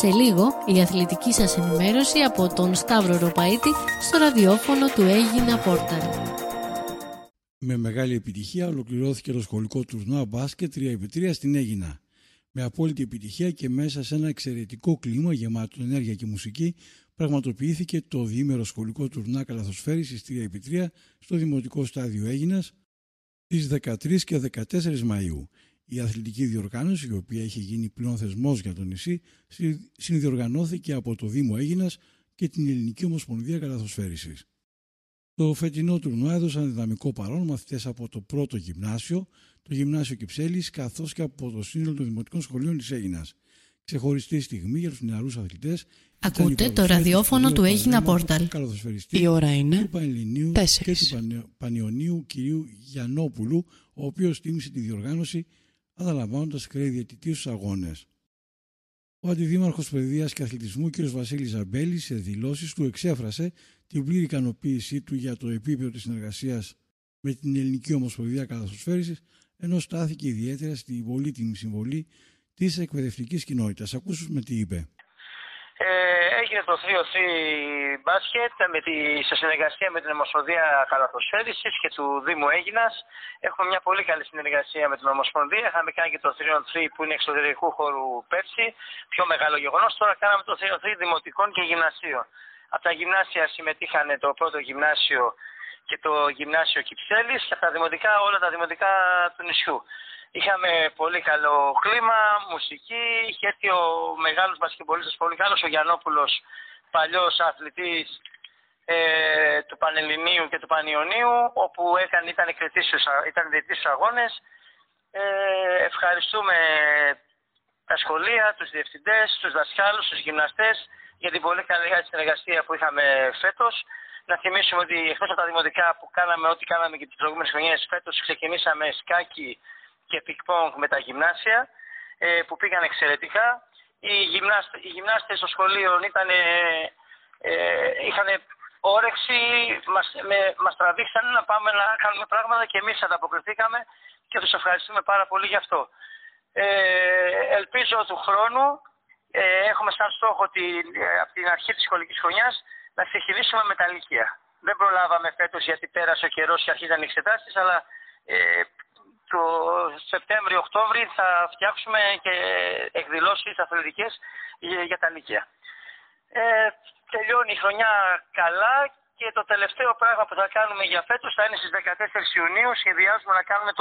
Σε λίγο η αθλητική σας ενημέρωση από τον Σταύρο Ροπαίτη στο ραδιόφωνο του Έγινα Portal. Με μεγάλη επιτυχία ολοκληρώθηκε το σχολικό τουρνουά μπάσκετ 3x3 στην Αίγινα. Με απόλυτη επιτυχία και μέσα σε ένα εξαιρετικό κλίμα γεμάτο ενέργεια και μουσική, πραγματοποιήθηκε το διήμερο σχολικό τουρνουά καλαθοσφαίρισης 3x3 στο Δημοτικό Στάδιο Αίγινας στις 13 και 14 Μαΐου. Η αθλητική διοργάνωση, η οποία είχε γίνει πλέον θεσμός για το νησί, συνδιοργανώθηκε από το Δήμο Αίγινας και την Ελληνική Ομοσπονδία Καλαθοσφαίρισης. Το φετινό τουρνουά έδωσαν δυναμικό παρόν μαθητές από το πρώτο γυμνάσιο, το Γυμνάσιο Κυψέλης, καθώς και από το σύνολο των Δημοτικών Σχολείων της Αίγινας. Ξεχωριστή στιγμή για τους νεαρούς αθλητές. Ακούτε το ραδιόφωνο του Έγινα Portal. Η ώρα είναι του Πανελληνίου 4 και του Πανιωνίου κυρίου Γιαννόπουλου, ο οποίος τίμησε τη διοργάνωση αναλαμβάνοντας χρέη διαιτητή στους αγώνες. Ο Αντιδήμαρχος Παιδείας και Αθλητισμού κ. Βασίλης Ζαμπέλης σε δηλώσεις του εξέφρασε την πλήρη ικανοποίησή του για το επίπεδο της συνεργασίας με την Ελληνική Ομοσπονδία Καλαθοσφαίρισης, ενώ στάθηκε ιδιαίτερα στην πολύτιμη συμβολή της εκπαιδευτικής κοινότητας. Ακούσουμε τι είπε. Έγινε το 3x3 μπάσκετ σε συνεργασία με την Ομοσπονδία Καλαθοσφαίρισης και του Δήμου Αίγινας. Έχουμε μια πολύ καλή συνεργασία με την Ομοσπονδία. Είχαμε κάνει και το 3x3 που είναι εξωτερικού χώρου πέρσι, πιο μεγάλο γεγονός. Τώρα κάναμε το 3x3 δημοτικών και γυμνασίων. Από τα γυμνάσια συμμετείχαν το πρώτο γυμνάσιο και το Γυμνάσιο Κυψέλης και από τα δημοτικά, όλα τα δημοτικά του νησιού. Είχαμε πολύ καλό κλίμα, μουσική, είχε έρθει ο μεγάλος μπασκετμπολίστας, πολύ καλός, ο Γιαννόπουλος, παλιός αθλητής του Πανελληνίου και του Πανιωνίου, όπου ήταν διαιτητής στους αγώνες. Ευχαριστούμε τα σχολεία, τους διευθυντές, τους δασκάλους, τους γυμναστές για την πολύ καλή συνεργασία που είχαμε φέτος. Να θυμίσουμε ότι εκτός από τα δημοτικά που κάναμε ό,τι κάναμε και τις προηγούμενες χρονιές, φέτος ξεκινήσαμε σκάκι και πικ-πονγκ με τα γυμνάσια που πήγαν εξαιρετικά. Οι γυμνάστες στο σχολείο είχαν όρεξη, μας τραβήξαν να πάμε να κάνουμε πράγματα και εμείς ανταποκριθήκαμε και τους ευχαριστούμε πάρα πολύ γι' αυτό. Ελπίζω του χρόνου, έχουμε σαν στόχο από την αρχή της σχολικής χρονιάς να ξεκινήσουμε με τα λύκεια. Δεν προλάβαμε φέτος γιατί πέρασε ο καιρός και αρχίζαν οι εξετάσεις, αλλά το Σεπτέμβριο-Οκτώβρη θα φτιάξουμε και εκδηλώσεις αθλητικές για τα λύκεια. Τελειώνει η χρονιά καλά και το τελευταίο πράγμα που θα κάνουμε για φέτος θα είναι στις 14 Ιουνίου. Σχεδιάζουμε να κάνουμε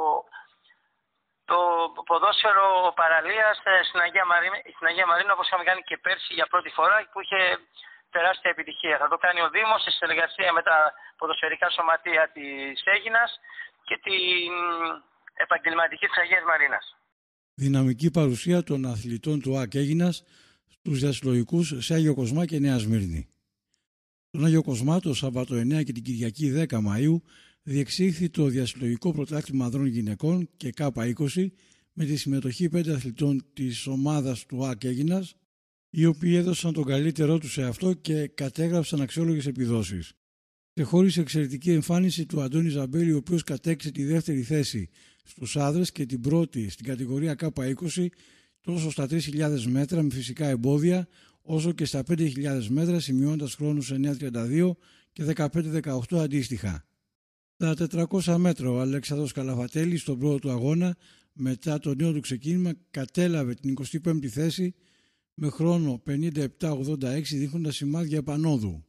το ποδόσφαιρο παραλίας στην Αγία Μαρίνο, όπως είχαμε κάνει και πέρσι για πρώτη φορά που είχε τεράστια επιτυχία. Θα το κάνει ο Δήμος σε συνεργασία με τα ποδοσφαιρικά σωματεία της Αίγινας και την επαγγελματική της Αγίας Μαρίνας. Δυναμική παρουσία των αθλητών του ΑΚ Αίγινας στους διασυλλογικούς σε Άγιο Κοσμά και Νέα Σμύρνη. Στον Άγιο Κοσμά το Σάββατο 9 και την Κυριακή 10 Μαΐου διεξήχθη το διασυλλογικό πρωτάθλημα ανδρών γυναικών και K20 με τη συμμετοχή 5 αθλητών της ομάδας του ΑΚ Αίγινας, οι οποίοι έδωσαν τον καλύτερό τους σε αυτό και κατέγραψαν αξιόλογες επιδόσεις. Ξεχώρισε εξαιρετική εμφάνιση του Αντώνη Ζαμπέλη, ο οποίος κατέκτησε τη δεύτερη θέση στους άνδρες και την πρώτη στην κατηγορία K20 τόσο στα 3.000 μέτρα με φυσικά εμπόδια, όσο και στα 5.000 μέτρα, σημειώνοντας χρόνους 9.32 και 15.18 αντίστοιχα. Στα 400 μέτρα ο Αλέξανδρος Καλαφατέλης στον πρώτο του αγώνα, μετά το νέο του ξεκίνημα, κατέλαβε την 25η θέση με χρόνο 57.86, δείχνοντας σημάδια επανόδου.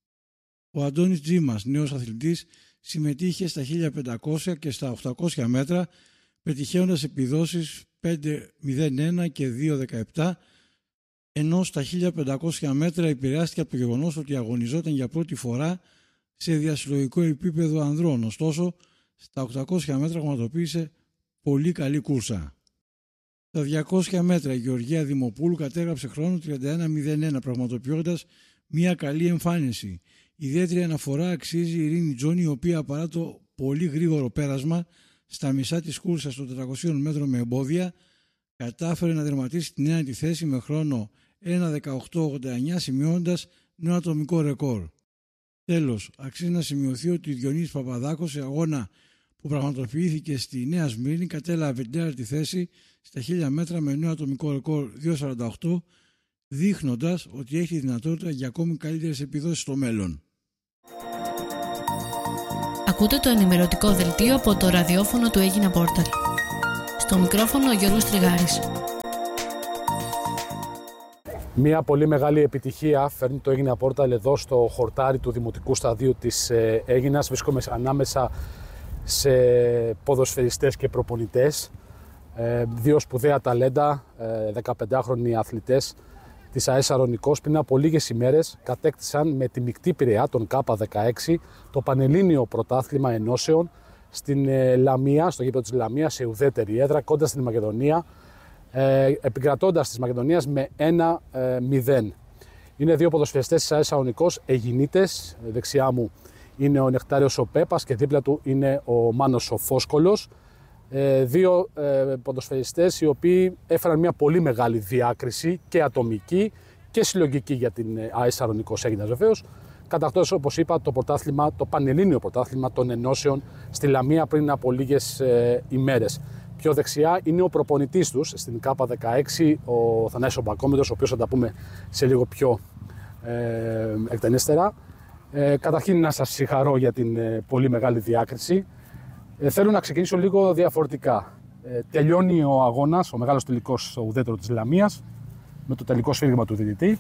Ο Αντώνης Τζίμας, νέος αθλητής, συμμετείχε στα 1500 και στα 800 μέτρα, πετυχαίνοντας επιδόσεις 5.01 και 2.17, ενώ στα 1500 μέτρα επηρεάστηκε από το γεγονός ότι αγωνιζόταν για πρώτη φορά σε διασυλλογικό επίπεδο ανδρών. Ωστόσο, στα 800 μέτρα πραγματοποίησε πολύ καλή κούρσα. Στα 200 μέτρα η Γεωργία Δημοπούλου κατέγραψε χρόνο 31.01, πραγματοποιώντας μια καλή εμφάνιση. Ιδιαίτερη αναφορά αξίζει η Ειρήνη Τζόνη, η οποία παρά το πολύ γρήγορο πέρασμα στα μισά της κούρσας των 400 μέτρων με εμπόδια, κατάφερε να τερματίσει την ένατη θέση με χρόνο 1.18.89, σημειώνοντας νέο ατομικό ρεκόρ. Τέλος, αξίζει να σημειωθεί ότι ο Διονύσης Παπαδάκος, σε αγώνα που πραγματοποιήθηκε στη Νέα Σμύρνη, κατέλαβε την τέταρτη θέση στα 1000 μέτρα με νέο ατομικό ρεκόρ 2.48, δείχνοντας ότι έχει δυνατότητα για ακόμη καλύτερες επιδόσεις στο μέλλον. Ακούτε το ενημερωτικό δελτίο από το ραδιόφωνο του Έγινα Πόρταλ. Στο μικρόφωνο ο Γιώργος Τριγάρης. Μια πολύ μεγάλη επιτυχία φέρνει το Έγινα Πόρταλ εδώ στο χορτάρι του Δημοτικού Σταδίου της Αίγινας. Βρίσκομαι ανάμεσα σε ποδοσφαιριστές και προπονητές, δύο σπουδαία ταλέντα, 15χρονοι αθλητές της ΑΕΣ Σαρονικός. Πριν από λίγες ημέρες κατέκτησαν με τη μεικτή Πειραιά, τον K16, το Πανελλήνιο Πρωτάθλημα Ενώσεων στην Λαμία, στο γήπεδο της Λαμίας, σε ουδέτερη έδρα, κοντά στην Μακεδονία, επικρατώντας της Μακεδονίας με 1-0. Είναι δύο ποδοσφαιριστές της ΑΕΣ Σαρονικός, Αιγινίτες. Δεξιά μου είναι ο Νεκτάριος ο Πέπας και δίπλα του είναι ο Μάνος ο Φόσκολος. Δύο ποδοσφαιριστές οι οποίοι έφεραν μια πολύ μεγάλη διάκριση και ατομική και συλλογική για την ΑΕΣ Σαρονικός Αίγινας βεβαίως, κατακτώντας, όπως είπα, το πρωτάθλημα, το Πανελλήνιο Πρωτάθλημα των Ενώσεων στη Λαμία πριν από λίγες ημέρες. Πιο δεξιά είναι ο προπονητής τους στην K16, ο Θανάσης Μπακόμετρος, ο οποίος θα τα πούμε σε λίγο πιο εκτενέστερα. Καταρχήν να σας συγχαρώ για την πολύ μεγάλη διάκριση. Θέλω να ξεκινήσω λίγο διαφορετικά. Τελειώνει ο αγώνας, ο μεγάλος τελικός στο ουδέτερο της Λαμίας, με το τελικό σφύριγμα του διαιτητή.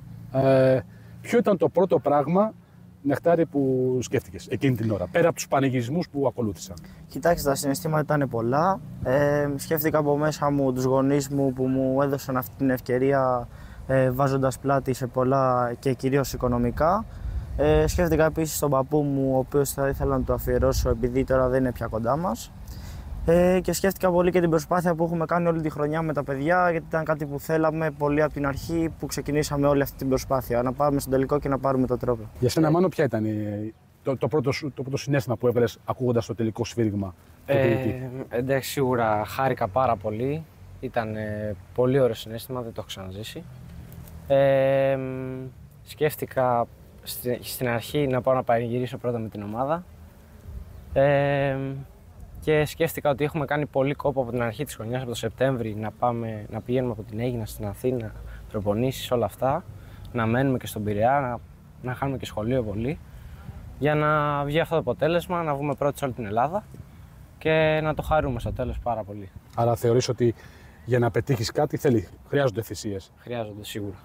Ποιο ήταν το πρώτο πράγμα, Νεκτάρη, που σκέφτηκες εκείνη την ώρα, πέρα από τους πανηγυρισμούς που ακολούθησαν? Κοιτάξτε, τα συναισθήματα ήταν πολλά. Σκέφτηκα από μέσα μου τους γονείς μου που μου έδωσαν αυτή την ευκαιρία, βάζοντας πλάτη σε πολλά και κυρίως οικονομικά. Σκέφτηκα επίσης τον παππού μου, ο οποίος θα ήθελα να του αφιερώσω επειδή τώρα δεν είναι πια κοντά μας. Και σκέφτηκα πολύ και την προσπάθεια που έχουμε κάνει όλη τη χρονιά με τα παιδιά, γιατί ήταν κάτι που θέλαμε πολύ από την αρχή που ξεκινήσαμε όλη αυτή την προσπάθεια. Να πάρουμε στον τελικό και να πάρουμε το τρόπαιο. Για σένα, Μάνο, ποια ήταν το πρώτο συναίσθημα που έβαλες ακούγοντας το τελικό σφύριγμα? Εντάξει, σίγουρα χάρηκα πάρα πολύ. Ήταν πολύ ωραίο συναίσθημα, δεν το έχω ξαναζήσει. Σκέφτηκα στην αρχή να πάω να πανηγυρίσω πρώτα με την ομάδα. Και σκέφτηκα ότι έχουμε κάνει πολύ κόπο από την αρχή της χρονιάς, από το Σεπτέμβρη, να πηγαίνουμε από την Αίγινα στην Αθήνα, προπονήσεις, όλα αυτά, να μένουμε και στον Πειραιά, να χάνουμε και σχολείο πολύ, για να βγει αυτό το αποτέλεσμα, να βγούμε πρώτοι σε όλη την Ελλάδα και να το χαρούμε στο τέλος πάρα πολύ. Άρα θεωρείς ότι για να πετύχεις κάτι χρειάζονται θυσίες? Χρειάζονται, σίγουρα.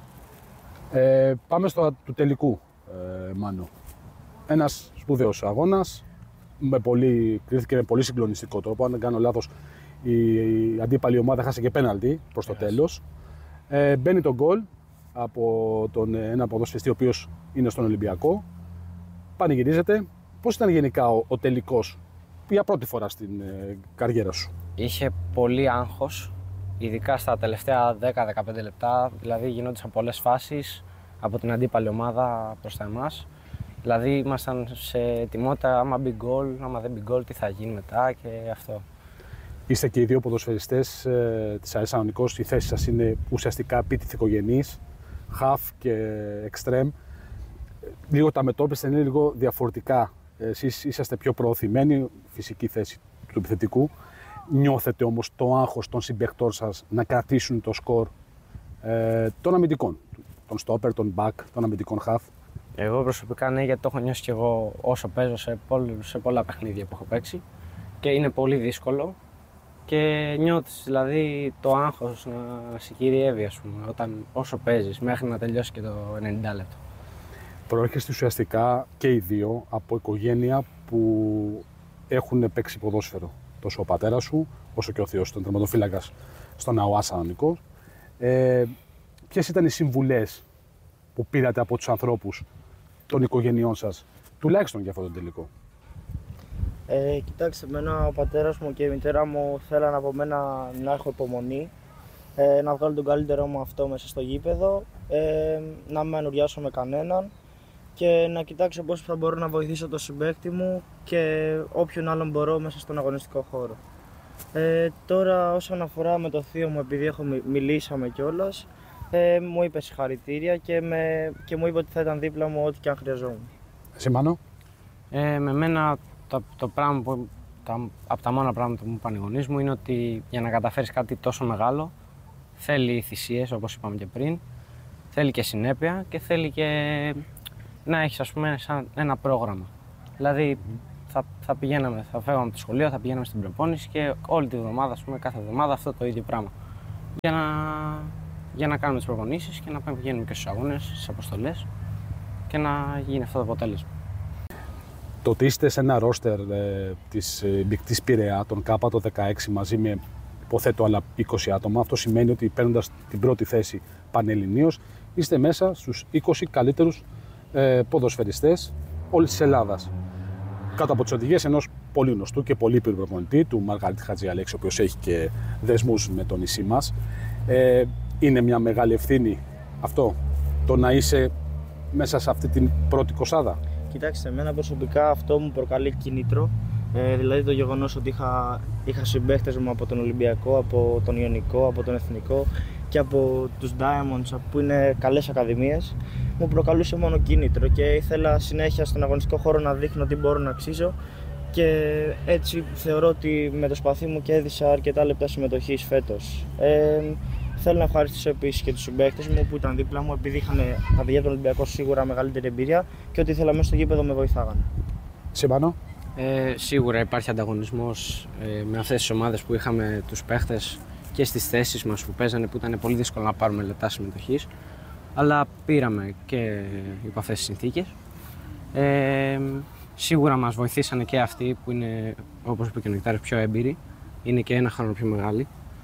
Πάμε του τελικού, Μάνο. Ένας σπουδαίος αγώνας, κρίθηκε με πολύ συγκλονιστικό τρόπο. Αν δεν κάνω λάθος, η αντίπαλη ομάδα χάσε και πέναλτι προς το τέλος. Μπαίνει το γκολ από ένα ποδοσφαιριστή ο οποίος είναι στον Ολυμπιακό. Πανηγυρίζεται. Πώς ήταν γενικά ο τελικός για πρώτη φορά στην καριέρα σου? Είχε πολύ άγχος, ειδικά στα τελευταία 10-15 λεπτά. Δηλαδή γινόντουσαν πολλές φάσεις από την αντίπαλη ομάδα προς τα εμάς. Δηλαδή ήμασταν σε ετοιμότητα, άμα μπει γκολ, άμα δεν μπει γκολ, τι θα γίνει μετά και αυτό. Είστε και οι δύο ποδοσφαιριστές της ΑΕΣ Σαρονικός. Η θέση σας είναι ουσιαστικά επιτιθικογενής, half και extreme. Λίγο τα μετώπιστε, είναι λίγο διαφορετικά. Εσείς είσαστε πιο προωθημένοι, φυσική θέση του επιθετικού. Νιώθετε όμως το άγχος των συμπαικτών σας να κρατήσουν το σκορ των αμυντικών, των stopper, των back, των αμυντικών half? Εγώ προσωπικά ναι, γιατί το έχω νιώσει κι εγώ όσο παίζω σε πολλά παιχνίδια που έχω παίξει και είναι πολύ δύσκολο και νιώθεις δηλαδή το άγχος να σε κυριεύει, ας πούμε, όσο παίζεις μέχρι να τελειώσει και το 90 λεπτό. Προέρχεστε ουσιαστικά και οι δύο από οικογένεια που έχουν παίξει ποδόσφαιρο. Τόσο ο πατέρας σου όσο και ο θείος, τον τερματοφύλακας στον ΑΟΑ Σαρονικός. Ποιες ήταν οι συμβουλές που πήρατε από τους ανθρώπους των οικογενειών σας, τουλάχιστον για αυτό το τελικό? Κοιτάξτε, εμένα ο πατέρας μου και η μητέρα μου θέλαν από μένα να έχω υπομονή, να βγάλω τον καλύτερό μου αυτό μέσα στο γήπεδο, να μην ανουριάσω με κανέναν και να κοιτάξω πώς θα μπορώ να βοηθήσω τον συμπαίκτη μου και όποιον άλλον μπορώ μέσα στον αγωνιστικό χώρο. Τώρα όσον αφορά με το θείο μου, επειδή μιλήσαμε κιόλας, μου είπε συγχαρητήρια και μου είπε ότι θα ήταν δίπλα μου ό,τι και αν χρειαζόμουν. Εσύ, Μάνο? Με μένα το πράγμα από τα μόνα πράγματα που μου είπαν οι γονείς μου είναι ότι για να καταφέρεις κάτι τόσο μεγάλο θέλει θυσίες, όπως είπαμε και πριν, Θέλει και συνέπεια και θέλει και να έχεις, ας πούμε, σαν ένα πρόγραμμα. Δηλαδή θα πηγαίναμε, θα φεύγαμε από το σχολείο, θα πηγαίναμε στην προπόνηση και όλη τη βδομάδα, ας πούμε, κάθε εβδομάδα αυτό το ίδιο πράγμα. Για να κάνουμε τις προπονήσεις και να πηγαίνουμε και στους αγώνες, στις αποστολές και να γίνει αυτό το αποτέλεσμα. Το ότι είστε σε ένα ρόστερ της Μπικτής Πειραιά, τον ΚΑΠΑ το 16, μαζί με υποθέτω άλλα 20 άτομα, αυτό σημαίνει ότι παίρνοντας την πρώτη θέση πανελληνίως, είστε μέσα στους 20 καλύτερους ποδοσφαιριστές όλης της Ελλάδας. Κάτω από τις οδηγίες ενός πολύ γνωστού και πολύπειρου προπονητή, του Μαργαρίτη Χατζιαλέξη, ο οποίος έχει και δεσμούς με το νησί μας. Είναι μια μεγάλη ευθύνη αυτό, το να είσαι μέσα σε αυτή την πρώτη κοσάδα. Κοιτάξτε, εμένα προσωπικά αυτό μου προκαλεί κίνητρο. Δηλαδή το γεγονός ότι είχα συμπαίχτες μου από τον Ολυμπιακό, από τον Ιωνικό, από τον Εθνικό και από τους Diamonds, που είναι καλές ακαδημίες, μου προκαλούσε μόνο κίνητρο και ήθελα συνέχεια στον αγωνιστικό χώρο να δείχνω τι μπορώ να αξίζω και έτσι θεωρώ ότι με το σπαθί μου κέρδισα αρκετά λεπτά συμμετοχής φέτος. Θέλω να ευχαριστήσω επίσης και τους συμπαίκτες μου που ήταν δίπλα μου, επειδή είχαν τα παιδιά του Ολυμπιακού σίγουρα μεγαλύτερη εμπειρία και ό,τι ήθελα μέσα στο γήπεδο με βοηθάγανε. Σύμπανο. Σίγουρα υπάρχει ανταγωνισμός με αυτές τις ομάδες που είχαμε τους παίχτες και στις θέσεις μας που παίζανε, που ήταν πολύ δύσκολο να πάρουμε λεπτά συμμετοχής, αλλά πήραμε και υπό αυτές τις συνθήκες. Σίγουρα μας βοηθήσανε και αυτοί που είναι, όπως είπε και ο Νεκτάρης, πιο έμπειροι, είναι και ένα χρόνο πιο μεγάλοι.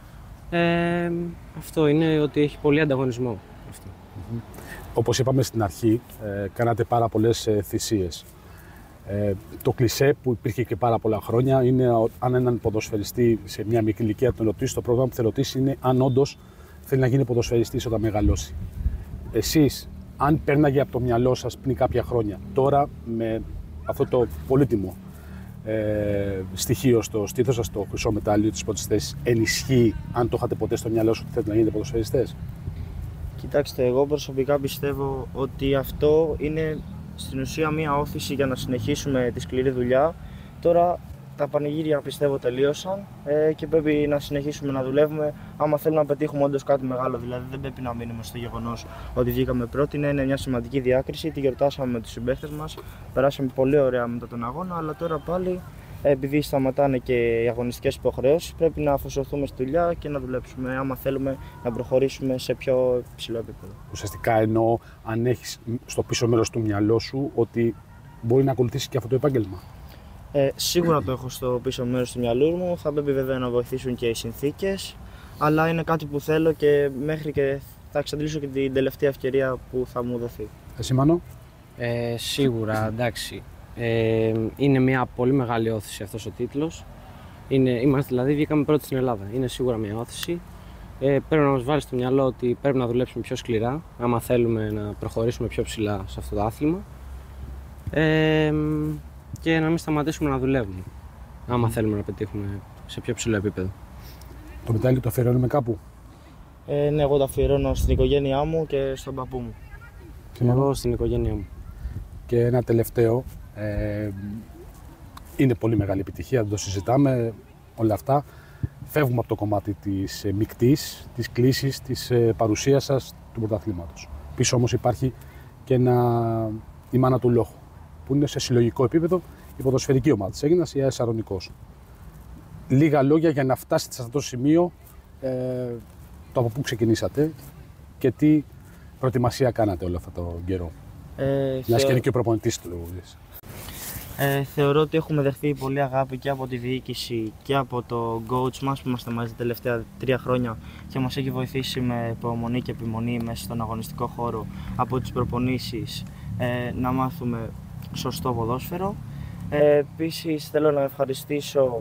Αυτό είναι ότι έχει πολύ ανταγωνισμό αυτό. Όπως είπαμε στην αρχή, κάνατε πάρα πολλές θυσίες. Το κλισέ που υπήρχε και πάρα πολλά χρόνια είναι αν έναν ποδοσφαιριστή σε μια μικρή ηλικία τον ρωτήσει, το πρόβλημα που θα ρωτήσει είναι αν όντως θέλει να γίνει ποδοσφαιριστής όταν μεγαλώσει. Εσείς, αν πέρναγε από το μυαλό σας πριν κάποια χρόνια, τώρα με αυτό το πολύτιμο στοιχείο στο στήθος σας, το χρυσό μετάλλιο της πρώτης θέσης, ενισχύει αν το είχατε ποτέ στο μυαλό σου ότι θέλετε να γίνετε ποδοσφαιριστές? Κοιτάξτε, εγώ προσωπικά πιστεύω ότι αυτό είναι στην ουσία μία όθηση για να συνεχίσουμε τη σκληρή δουλειά. Τώρα τα πανηγύρια πιστεύω τελείωσαν και πρέπει να συνεχίσουμε να δουλεύουμε άμα θέλουμε να πετύχουμε όντως κάτι μεγάλο. Δηλαδή δεν πρέπει να μείνουμε στο γεγονός ότι βγήκαμε πρώτοι. Είναι μια σημαντική διάκριση, τη γιορτάσαμε με τους συμπαίχτες μας, περάσαμε πολύ ωραία μετά τον αγώνα, αλλά τώρα πάλι επειδή σταματάνε και οι αγωνιστικές υποχρεώσεις, πρέπει να αφοσιωθούμε στη δουλειά και να δουλέψουμε άμα θέλουμε να προχωρήσουμε σε πιο υψηλό επίπεδο. Ουσιαστικά εννοώ αν έχεις στο πίσω μέρος του μυαλό σου ότι μπορεί να ακολουθήσεις και αυτό το επάγγελμα. Σίγουρα το έχω στο πίσω μέρος του μυαλού μου, θα πρέπει βέβαια να βοηθήσουν και οι συνθήκες, αλλά είναι κάτι που θέλω και μέχρι και θα εξαντλήσω και την τελευταία ευκαιρία που θα μου δοθεί. Εσύ Μάνο? Σίγουρα, εντάξει. Είναι μια πολύ μεγάλη όθηση αυτός ο τίτλος. Είμαστε δηλαδή, βγήκαμε πρώτοι στην Ελλάδα. Είναι σίγουρα μια όθηση. Πρέπει να μας βάλει στο μυαλό ότι πρέπει να δουλέψουμε πιο σκληρά, άμα θέλουμε να προχωρήσουμε πιο ψηλά σε αυτό το άθλημα. Και να μην σταματήσουμε να δουλεύουμε, άμα θέλουμε να πετύχουμε σε πιο ψηλό επίπεδο. Το μετάλλιο το αφιερώνουμε κάπου? Ναι, εγώ το αφιερώνω στην οικογένειά μου και στον παππού μου. Και εγώ στην οικογένειά μου. Και ένα τελευταίο, είναι πολύ μεγάλη επιτυχία, δεν το συζητάμε όλα αυτά. Φεύγουμε από το κομμάτι της μικτής, της κλίσης, της παρουσίας σας του πρωταθλήματος. Πίσω όμως υπάρχει και η μάνα του Λόχου, που είναι σε συλλογικό επίπεδο η ποδοσφαιρική ομάδα της Αίγινας, η ΑΕΣ Σαρονικός. Λίγα λόγια για να φτάσετε σε αυτό το σημείο, το από πού ξεκινήσατε και τι προετοιμασία κάνατε όλο αυτό το καιρό. Μιας και είναι και ο προπονητής του λόγου. Θεωρώ ότι έχουμε δεχθεί πολύ αγάπη και από τη διοίκηση και από το coach μας που είμαστε μαζί τα τελευταία 3 χρόνια και μας έχει βοηθήσει με υπομονή και επιμονή μέσα στον αγωνιστικό χώρο από τις προπονήσεις να μάθουμε σωστό ποδόσφαιρο. Επίσης θέλω να ευχαριστήσω,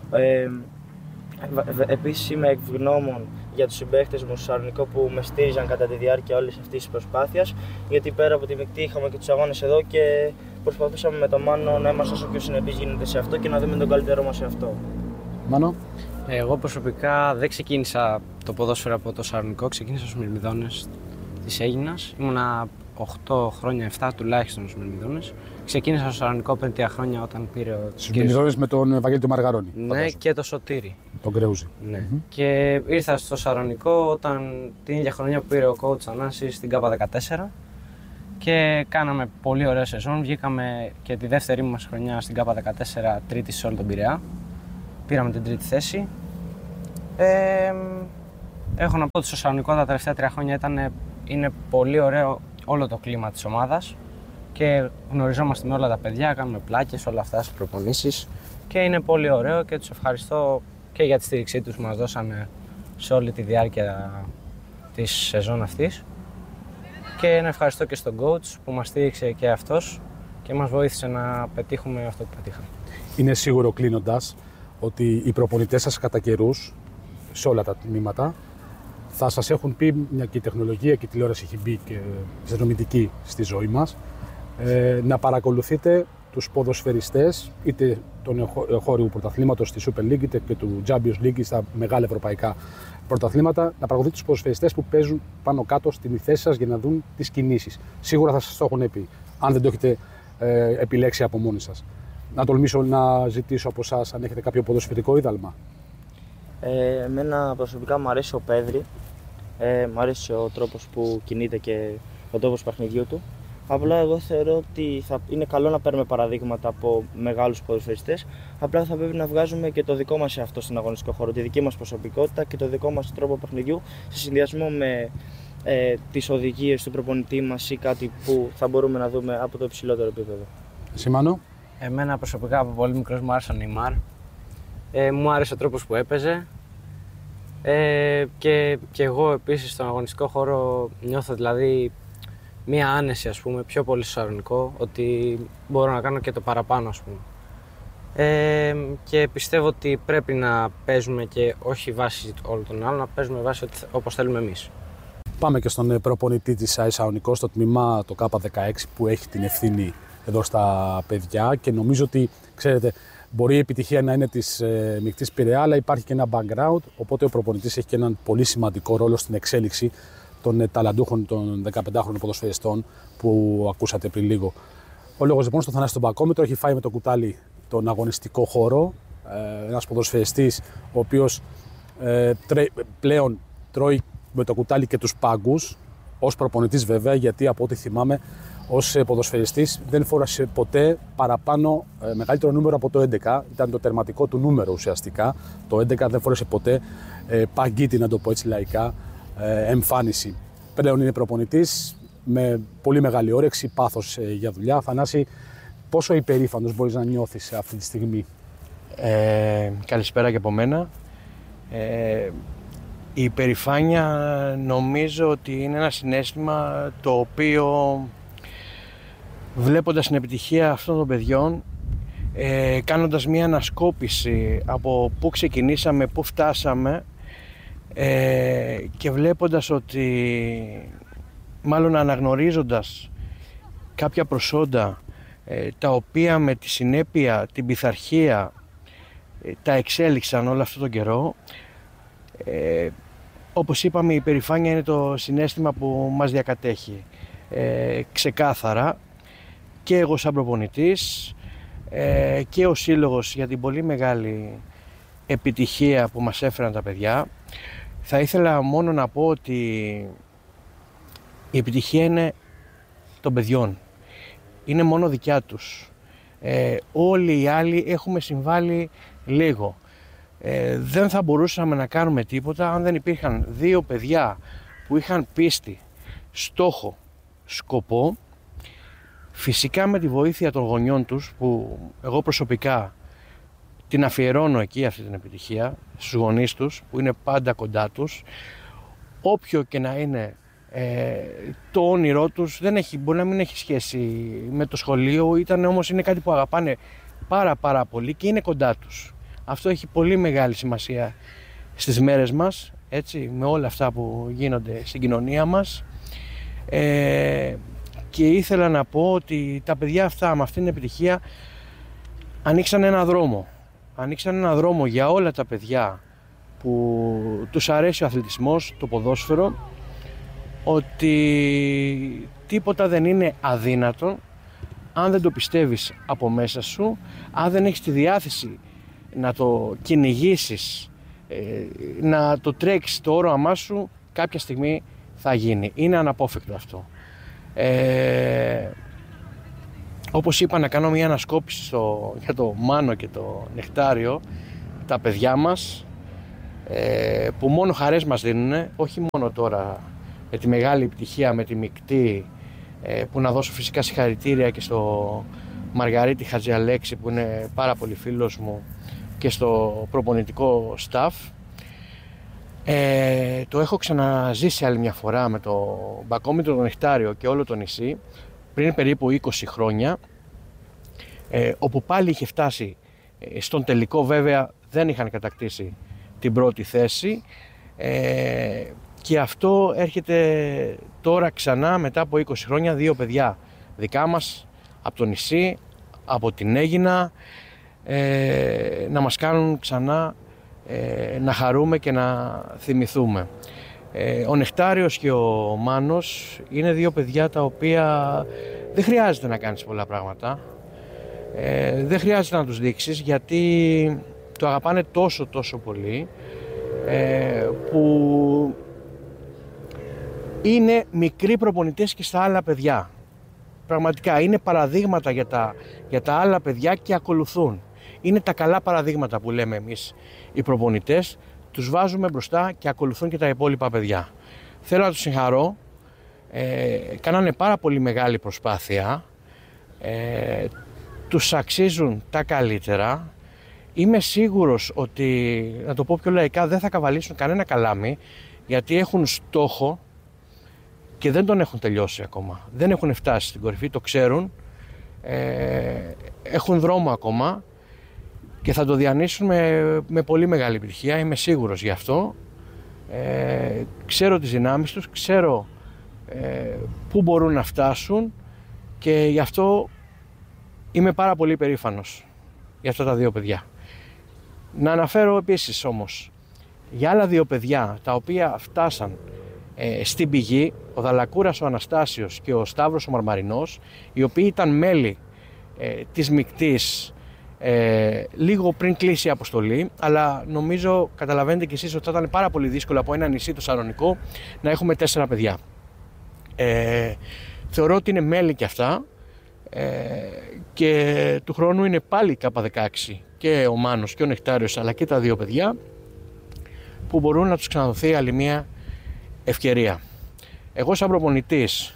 επίσης είμαι ευγνώμων για τους συμπαίχτες μου στο Σαρονικό που με στήριζαν κατά τη διάρκεια όλης αυτής της προσπάθειας, γιατί πέρα από τη μεικτή είχαμε και τους αγώνες εδώ και προσπαθούσαμε με τον Μάνο να είμαστε όσο πιο συνεπείς γίνεται σε αυτό και να δούμε τον καλύτερό μας σε αυτό. Μάνο? Εγώ προσωπικά δεν ξεκίνησα το ποδόσφαιρο από το Σαρονικό, ξεκίνησα στους Μυρμηδόνες της Αίγινας. Ήμουνα 8 χρόνια, 7 τουλάχιστον στους Μυρμηδόνες. Ξεκίνησα στο Σαρανικό πριν 3 χρόνια όταν πήρε ο Στους Μυρμηδόνες με τον Βαγγέλη του Μαργαρόνη. Ναι, φαντάζομαι. και το Σωτήρι. Τον Κρεούζη. Ναι. Και ήρθα στο Σαρανικό όταν την ίδια χρονιά που πήρε ο coach Ανάσης στην ΚΑΠΑ14 και κάναμε πολύ ωραία σεζόν. Βγήκαμε και τη δεύτερη μας χρονιά στην ΚΑΠΑ14 τρίτη σε όλο τον Πειραιά. Πήραμε την τρίτη θέση. Έχω να πω ότι στο Σαρανικό τα τελευταία 3 χρόνια είναι πολύ ωραίο όλο το κλίμα της ομάδας και γνωριζόμαστε με όλα τα παιδιά, κάνουμε πλάκες, όλα αυτά στις προπονήσεις και είναι πολύ ωραίο και τους ευχαριστώ και για τη στήριξή τους που μας δώσανε σε όλη τη διάρκεια της σεζόν αυτής και να ευχαριστώ και στον coach που μας στήριξε και αυτός και μας βοήθησε να πετύχουμε αυτό που πετύχαμε. Είναι σίγουρο, κλείνοντας, ότι οι προπονητές σας κατά καιρούς, σε όλα τα τμήματα, θα σας έχουν πει, μια και η τεχνολογία και η τηλεόραση έχει μπει και συνδρομητική στη ζωή μας, να παρακολουθείτε τους ποδοσφαιριστές είτε του εγχώριου πρωταθλήματος στη Super League είτε και του Champions League στα μεγάλα ευρωπαϊκά πρωταθλήματα, να παρακολουθείτε τους ποδοσφαιριστές που παίζουν πάνω κάτω στην θέση σας για να δουν τις κινήσεις. Σίγουρα θα σας το έχουν πει, αν δεν το έχετε επιλέξει από μόνοι σας. Να τολμήσω να ζητήσω από εσάς αν έχετε κάποιο ποδοσφαιρικό είδαλμα. Εμένα προσωπικά μου αρέσει ο Πέδρη, μου αρέσει ο τρόπος που κινείται και ο τρόπος παιχνιδιού του. Απλά εγώ θεωρώ ότι είναι καλό να παίρνουμε παραδείγματα από μεγάλους ποδοσφαιριστές. Απλά θα πρέπει να βγάζουμε και το δικό μας αυτό στον αγωνιστικό χώρο, τη δική μας προσωπικότητα και το δικό μας τρόπο παιχνιδιού σε συνδυασμό με τις οδηγίες του προπονητή μας ή κάτι που θα μπορούμε να δούμε από το υψηλότερο επίπεδο. Σημάνω. Εμένα προσωπικά από πολύ μικρός μου άρεσε ο Νεϊμάρ. Μου άρεσε ο τρόπος που έπαιζε και εγώ επίσης στον αγωνιστικό χώρο νιώθω δηλαδή μία άνεση, ας πούμε, πιο πολύ στο Σαρανικό, ότι μπορώ να κάνω και το παραπάνω, ας πούμε. Και πιστεύω ότι πρέπει να παίζουμε και όχι βάσει όλων των άλλων, να παίζουμε βάσει όπως θέλουμε εμείς. Πάμε και στον προπονητή της ΑΕ Σαρανικό, στο τμήμα το K16 που έχει την ευθύνη εδώ στα παιδιά και νομίζω ότι, ξέρετε, μπορεί η επιτυχία να είναι της Μικτής Πειραιά, αλλά υπάρχει και ένα background, οπότε ο προπονητής έχει και έναν πολύ σημαντικό ρόλο στην εξέλιξη των ταλαντούχων των 15χρονων ποδοσφαιριστών που ακούσατε πριν λίγο. Ο λόγος λοιπόν στο Θανάση τον Πακόμετρο έχει φάει με το κουτάλι τον αγωνιστικό χώρο. Ένας ποδοσφαιριστής ο οποίος πλέον τρώει με το κουτάλι και τους πάγκους, ως προπονητής βέβαια, γιατί από ό,τι θυμάμαι ως ποδοσφαιριστής δεν φόρασε ποτέ παραπάνω μεγαλύτερο νούμερο από το 11. Ήταν το τερματικό του νούμερο ουσιαστικά. Το 11 δεν φόρασε ποτέ παγκίτη, να το πω έτσι λαϊκά, εμφάνιση. Πλέον είναι προπονητής με πολύ μεγάλη όρεξη, πάθος για δουλειά. Θανάση, πόσο υπερήφανος μπορείς να νιώθεις αυτή τη στιγμή? Καλησπέρα και από μένα. Η υπερηφάνεια νομίζω ότι είναι ένα συναίσθημα το οποίο, βλέποντας την επιτυχία αυτών των παιδιών, κάνοντας μια ανασκόπηση από πού ξεκινήσαμε, πού φτάσαμε, και βλέποντας ότι, μάλλον αναγνωρίζοντας κάποια προσόντα τα οποία με τη συνέπεια, την πειθαρχία τα εξέλιξαν όλο αυτόν τον καιρό, όπως είπαμε, η υπερηφάνεια είναι το συναίσθημα που μας διακατέχει ξεκάθαρα, και εγώ σαν προπονητής και ο σύλλογος για την πολύ μεγάλη επιτυχία που μας έφεραν τα παιδιά. Θα ήθελα μόνο να πω ότι η επιτυχία είναι των παιδιών, είναι μόνο δικιά τους. Όλοι οι άλλοι έχουμε συμβάλει λίγο. Δεν θα μπορούσαμε να κάνουμε τίποτα αν δεν υπήρχαν δύο παιδιά που είχαν πίστη, στόχο, σκοπό, φυσικά με τη βοήθεια των γονιών τους, που εγώ προσωπικά την αφιερώνω εκεί αυτή την επιτυχία, στους γονείς τους που είναι πάντα κοντά τους. Όποιο και να είναι το όνειρό τους, μπορεί να μην έχει σχέση με το σχολείο, όμως είναι κάτι που αγαπάνε πάρα πολύ και είναι κοντά τους. Αυτό έχει πολύ μεγάλη σημασία στις μέρες μας, έτσι, με όλα αυτά που γίνονται στην κοινωνία μας. Και ήθελα να πω ότι τα παιδιά αυτά με αυτήν την επιτυχία ανοίξαν ένα δρόμο. Ανοίξαν ένα δρόμο για όλα τα παιδιά που τους αρέσει ο αθλητισμός, το ποδόσφαιρο, ότι τίποτα δεν είναι αδύνατο αν δεν το πιστεύεις από μέσα σου, αν δεν έχεις τη διάθεση να το κυνηγήσεις, να το τρέξεις το όραμά σου, κάποια στιγμή θα γίνει. Είναι αναπόφευκτο αυτό. Όπως είπα, να κάνω μια ανασκόπηση για το Μάνο και το Νεκτάριο, τα παιδιά μας, που μόνο χαρές μας δίνουν, όχι μόνο τώρα με τη μεγάλη επιτυχία με τη μεικτή, που να δώσω φυσικά συγχαρητήρια και στο Μαργαρίτη Χατζιαλέξη που είναι πάρα πολύ φίλος μου και στο προπονητικό staff. Το έχω ξαναζήσει άλλη μια φορά με το Μπακόμητρο, το Νεκτάριο και όλο το νησί πριν περίπου 20 χρόνια, όπου πάλι είχε φτάσει στον τελικό. Βέβαια δεν είχαν κατακτήσει την πρώτη θέση, και αυτό έρχεται τώρα ξανά μετά από 20 χρόνια, 2 παιδιά δικά μας από το νησί, από την Αίγινα, να μας κάνουν ξανά να χαρούμε και να θυμηθούμε. Ο Νεκτάριος και ο Μάνος είναι 2 παιδιά τα οποία δεν χρειάζεται να κάνεις πολλά πράγματα, δεν χρειάζεται να τους δείξεις, γιατί το αγαπάνε τόσο πολύ, που είναι μικροί προπονητές και στα άλλα παιδιά. Πραγματικά είναι παραδείγματα για τα άλλα παιδιά και ακολουθούν. Είναι τα καλά παραδείγματα που λέμε εμείς οι προπονητές, τους βάζουμε μπροστά και ακολουθούν και τα υπόλοιπα παιδιά. Θέλω να τους συγχαρώ, κάνανε πάρα πολύ μεγάλη προσπάθεια, τους αξίζουν τα καλύτερα. Είμαι σίγουρος ότι, να το πω πιο λαϊκά, δεν θα καβαλήσουν κανένα καλάμι, γιατί έχουν στόχο και δεν τον έχουν τελειώσει ακόμα. Δεν έχουν φτάσει στην κορυφή, το ξέρουν, έχουν δρόμο ακόμα και θα το διανύσουν με πολύ μεγάλη επιτυχία, είμαι σίγουρος γι' αυτό. Ξέρω τις δυνάμεις τους, ξέρω πού μπορούν να φτάσουν και γι' αυτό είμαι πάρα πολύ περήφανος για αυτά τα 2 παιδιά. Να αναφέρω επίσης όμως για άλλα 2 παιδιά τα οποία φτάσαν στην πηγή, ο Δαλακούρας ο Αναστάσιος και ο Σταύρος ο Μαρμαρινός, οι οποίοι ήταν μέλη της μεικτής λίγο πριν κλείσει η αποστολή, αλλά νομίζω καταλαβαίνετε κι εσείς ότι θα ήταν πάρα πολύ δύσκολο από ένα νησί το Σαρονικό να έχουμε 4 παιδιά. Θεωρώ ότι είναι μέλη κι αυτά, και του χρόνου είναι πάλι K16 και ο Μάνος και ο Νεκτάριος, αλλά και τα 2 παιδιά που μπορούν να τους ξαναδοθεί άλλη μια ευκαιρία. Εγώ σαν προπονητής,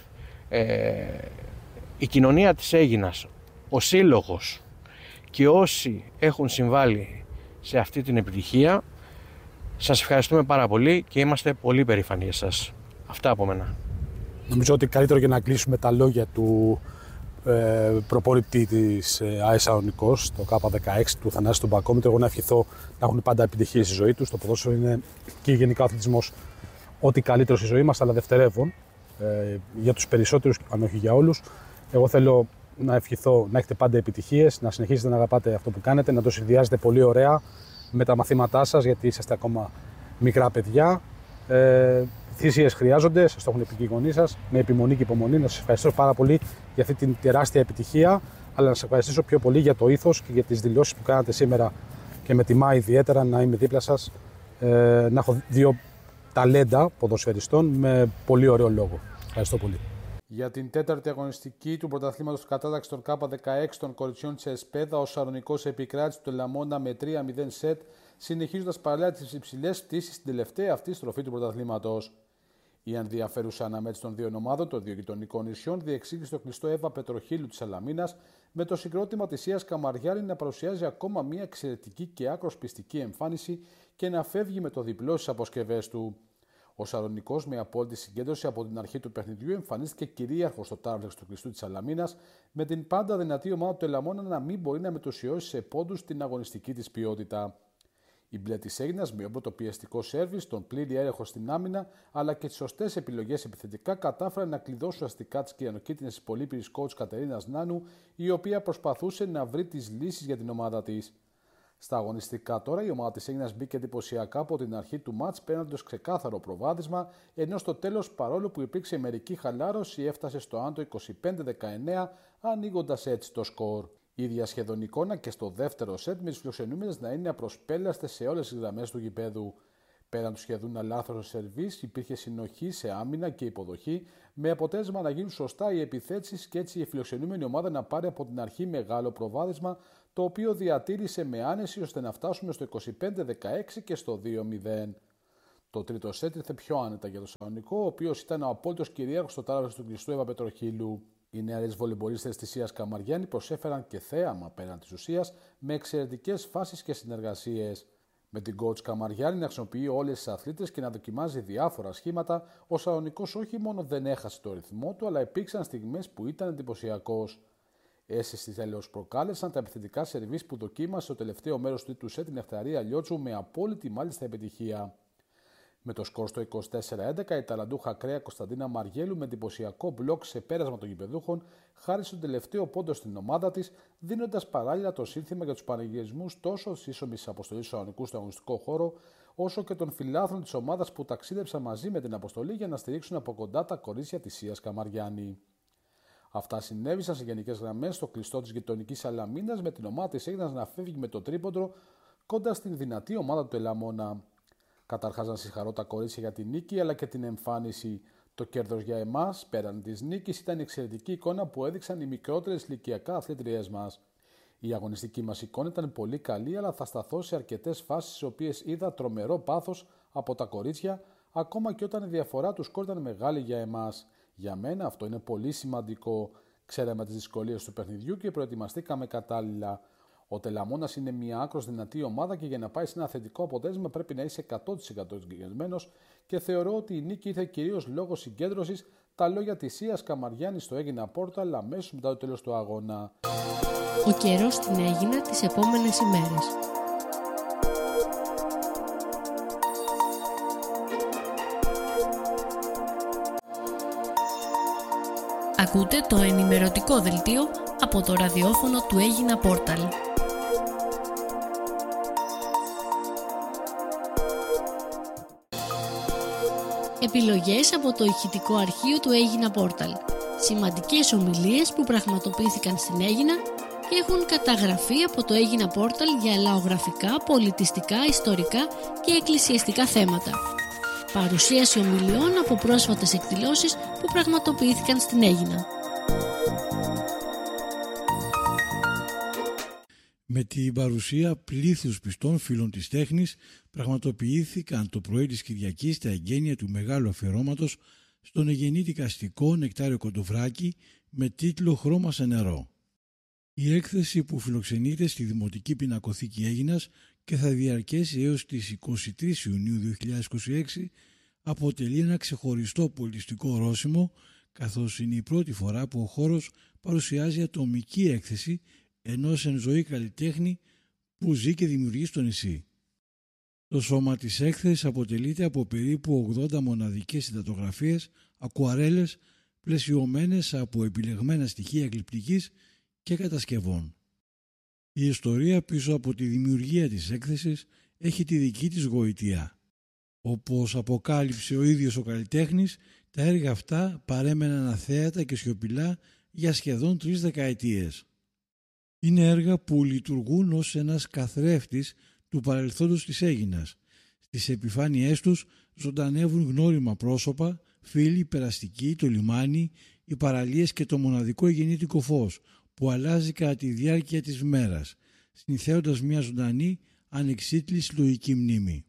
η κοινωνία της Αίγινας, ο σύλλογος και όσοι έχουν συμβάλει σε αυτή την επιτυχία, σας ευχαριστούμε πάρα πολύ και είμαστε πολύ περήφανοι για σας. Αυτά από μένα. Νομίζω ότι καλύτερο για να κλείσουμε τα λόγια του προπονητή της ΑΕ Σαλονικός, το K16 του Θανάση του Μπακόμητρο, εγώ να ευχηθώ να έχουν πάντα επιτυχίες στη ζωή τους. Το ποδόσφαιρο είναι και γενικά ο αθλητισμός ό,τι καλύτερο στη ζωή μας, αλλά δευτερεύον για τους περισσότερους, αν όχι για όλους. Εγώ θέλω να ευχηθώ να έχετε πάντα επιτυχίες, να συνεχίσετε να αγαπάτε αυτό που κάνετε, να το συνδυάζετε πολύ ωραία με τα μαθήματά σας, γιατί είσαστε ακόμα μικρά παιδιά. Θυσίες χρειάζονται, σας το έχουν πει και οι γονείς σας, με επιμονή και υπομονή. Να σας ευχαριστήσω πάρα πολύ για αυτή την τεράστια επιτυχία, αλλά να σας ευχαριστήσω πιο πολύ για το ήθος και για τις δηλώσεις που κάνατε σήμερα και με τιμά ιδιαίτερα να είμαι δίπλα σας, να έχω 2 ταλέντα ποδοσφαιριστών με πολύ ωραίο λόγο. Ευχαριστώ πολύ. Για την 4η αγωνιστική του πρωταθλήματος του κατάταξη των K16 των κοριτσιών της Εσπέδα, ο Σαρονικός επικράτησε το Λαμόνα με 3-0 σετ, συνεχίζοντας παράλληλα τις υψηλές πτήσεις στην τελευταία αυτή στροφή του πρωταθλήματος. Η ενδιαφέρουσα αναμέτρηση των 2 ομάδων των 2 γειτονικών νησιών διεξήγησε στο κλειστό Εύα Πετροχύλου της Σαλαμίνας, με το συγκρότημα της Ίας Καμαριάλη να παρουσιάζει ακόμα μια εξαιρετική και άκρως πιστική εμφάνιση και να φεύγει με το διπλό στις αποσκευές του. Ο Σαλονικός, με απόλυτη συγκέντρωση από την αρχή του παιχνιδιού, εμφανίστηκε κυρίαρχος στο τάρβλεξ του κλειστού της Σαλαμίνας, με την πάντα δυνατή ομάδα του Ελαμόνα να μην μπορεί να μετουσιώσει σε πόντους την αγωνιστική της ποιότητα. Η μπλε της Αίγινας, με όμπο το πιεστικό σέρβις, τον πλήρη έλεγχο στην άμυνα, αλλά και τις σωστές επιλογές επιθετικά, κατάφεραν να κλειδώσουν αστικά τις κυριανοκίτρινες πολύπυρης coach Κατερίνας Νάνου, η οποία προσπαθούσε να βρει τις λύσεις για την ομάδα της. Στα αγωνιστικά τώρα, η ομάδα της Αίγινας μπήκε εντυπωσιακά από την αρχή του μάτς, παίρνοντας ξεκάθαρο προβάδισμα, ενώ στο τέλος, παρόλο που υπήρξε μερική χαλάρωση, έφτασε στο άντο 25-19, ανοίγοντας έτσι το σκορ. Ίδια σχεδόν εικόνα και στο δεύτερο σετ, με τις φιλοξενούμενες να είναι απροσπέλαστες σε όλες τις γραμμές του γηπέδου. Πέραν του σχεδόν αλάθρος σερβίς, υπήρχε συνοχή σε άμυνα και υποδοχή, με αποτέλεσμα να γίνουν σωστά οι επιθέσεις και έτσι η φιλοξενούμενη ομάδα να πάρει από την αρχή μεγάλο προβάδισμα, το οποίο διατήρησε με άνεση ώστε να φτάσουμε στο 25-16 και στο 2-0. Το τρίτο σετ ήρθε πιο άνετα για το Σαλονικό, ο οποίος ήταν ο απόλυτος κυρίαρχος στο τάραβες του κλειστού Εύα Πετροχύλου. Οι νεαρές βολεμπολίστες της Σίας Καμαριάννη προσέφεραν και θέαμα πέραν της ουσίας, με εξαιρετικές φάσεις και συνεργασίες. Με την coach Καμαριάννη να χρησιμοποιεί όλες τις αθλήτες και να δοκιμάζει διάφορα σχήματα, ο Σαλονικός όχι μόνο δεν έχασε το ρυθμό του, αλλά υπήρξαν στιγμές που ήταν εντυπωσιακός. Αίσθηση τέλος προκάλεσαν τα επιθετικά σερβίς που δοκίμασε στο τελευταίο μέρος του τρίτου σετ την Ευταρία Λιώτσου με απόλυτη μάλιστα επιτυχία. Με το σκορ στο 24-11, η ταλαντούχα ακραία Κωνσταντίνα Μαριέλου με εντυπωσιακό μπλοκ σε πέρασμα των γηπεδούχων χάρισε τον τελευταίο πόντο στην ομάδα της, δίνοντας παράλληλα το σύνθημα για τους πανηγυρισμούς τόσο της ίσομης αποστολής του Σαλονικού στο αγωνιστικό χώρο, όσο και των φιλάθλων της ομάδας που ταξίδεψαν μαζί με την αποστολή για να στηρίξουν από κοντά τα κορίτσια της Σίας Καμαριάννη. Αυτά συνέβησαν σε γενικές γραμμές στο κλειστό της γειτονικής Σαλαμίνας, με την ομάδα της Αίγινας να φεύγει με το τρίποντο κοντά στην δυνατή ομάδα του Ελαμώνα. Καταρχάς να συγχαρώ τα κορίτσια για την νίκη αλλά και την εμφάνιση. Το κέρδος για εμάς, πέραν της νίκης, ήταν η εξαιρετική εικόνα που έδειξαν οι μικρότερες ηλικιακά αθλήτριές μας. Η αγωνιστική μας εικόνα ήταν πολύ καλή, αλλά θα σταθώ σε αρκετές φάσεις στις οποίες είδα τρομερό πάθος από τα κορίτσια, ακόμα και όταν η διαφορά του σκορ ήταν μεγάλη για εμάς. Για μένα αυτό είναι πολύ σημαντικό. Ξέραμε τις δυσκολίες του παιχνιδιού και προετοιμαστήκαμε κατάλληλα. Ο Τελαμώνας είναι μια άκρως δυνατή ομάδα και για να πάει σε ένα θετικό αποτέλεσμα πρέπει να είσαι 100% συγκεντρωμένος και θεωρώ ότι η νίκη ήρθε κυρίως λόγω συγκέντρωσης, τα λόγια της Σίας Καμαριάννη στο Έγινα Πόρταλ αμέσως μετά το τέλος του αγώνα. Ο καιρός στην Αίγινα τις επόμενες ημέρες. Ακούτε το ενημερωτικό δελτίο από το ραδιόφωνο του Έγινα Πόρταλ. Επιλογές από το ηχητικό αρχείο του Έγινα Πόρταλ. Σημαντικές ομιλίες που πραγματοποιήθηκαν στην Αίγινα και έχουν καταγραφεί από το Έγινα Πόρταλ για λαογραφικά, πολιτιστικά, ιστορικά και εκκλησιαστικά θέματα. Παρουσίαση ομιλιών από πρόσφατες εκδηλώσεις που πραγματοποιήθηκαν στην Αίγινα. Με την παρουσία πλήθους πιστών φίλων της τέχνης πραγματοποιήθηκαν το πρωί της Κυριακής τα εγγένεια του μεγάλου αφιερώματος στον εγεννητικαστικό Νεκτάριο Κοντοβράκη με τίτλο «Χρώμα σε νερό». Η έκθεση που φιλοξενείται στη Δημοτική Πινακοθήκη Αίγινας και θα διαρκέσει έως τις 23 Ιουνίου 2026 αποτελεί ένα ξεχωριστό πολιτιστικό ορόσημο, καθώς είναι η πρώτη φορά που ο χώρος παρουσιάζει ατομική έκθεση ενός εν ζωή καλλιτέχνη που ζει και δημιουργεί στο νησί. Το σώμα της έκθεσης αποτελείται από περίπου 80 μοναδικές συντατογραφίες, ακουαρέλες, πλαισιωμένες από επιλεγμένα στοιχεία εκλειπτικής και κατασκευών. Η ιστορία πίσω από τη δημιουργία της έκθεσης έχει τη δική της γοητεία. Όπως αποκάλυψε ο ίδιος ο καλλιτέχνης, τα έργα αυτά παρέμεναν αθέατα και σιωπηλά για σχεδόν 3 δεκαετίες. Είναι έργα που λειτουργούν ως ένας καθρέφτης του παρελθόντος της Αίγινας. Στις επιφάνειές τους ζωντανεύουν γνώριμα πρόσωπα, φίλοι, περαστικοί, το λιμάνι, οι παραλίες και το μοναδικό γεννήτικο φως που αλλάζει κατά τη διάρκεια της μέρας, συνθέοντας μια ζωντανή, ανεξίτλη συλλογική μνήμη.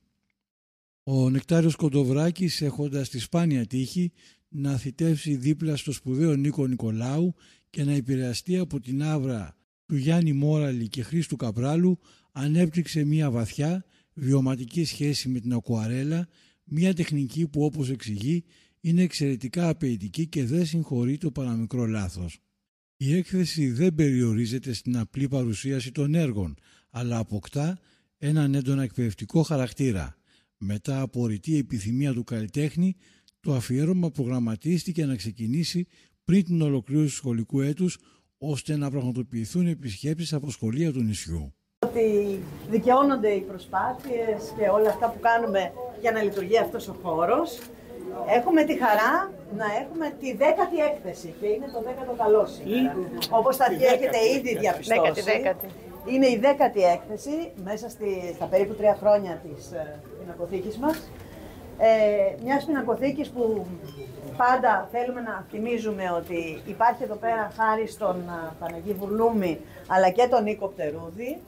Ο Νεκτάριος Κοντοβράκης, έχοντας τη σπάνια τύχη να θητεύσει δίπλα στο σπουδαίο Νίκο Νικολάου και να επηρεαστεί από την άβρα του Γιάννη Μόραλη και Χρήστου Καπράλου, ανέπτυξε μια βαθιά βιωματική σχέση με την ακουαρέλα, μια τεχνική που, όπως εξηγεί, είναι εξαιρετικά απαιτητική και δεν συγχωρεί το παραμικρό λάθος. Η έκθεση δεν περιορίζεται στην απλή παρουσίαση των έργων, αλλά αποκτά έναν έντονα εκπαιδευτικό χαρακτήρα. Μετά από ρητή επιθυμία του καλλιτέχνη, το αφιέρωμα προγραμματίστηκε να ξεκινήσει πριν την ολοκλήρωση του σχολικού έτους, ώστε να πραγματοποιηθούν επισκέψεις από σχολεία του νησιού. ότι δικαιώνονται οι προσπάθειες και όλα αυτά που κάνουμε για να λειτουργεί αυτός ο χώρος. Έχουμε τη χαρά να έχουμε τη 10η έκθεση και είναι το 10ο καλό σήμερα. Όπως θα έχετε ήδη διαπιστώσει. Είναι η 10η έκθεση μέσα στα περίπου 3 χρόνια της πινακοθήκης μας. Μιας πινακοθήκης που πάντα θέλουμε να θυμίζουμε ότι υπάρχει εδώ πέρα χάρη στον Παναγί Βουρλούμη αλλά και τον Νίκο Πτερούδη.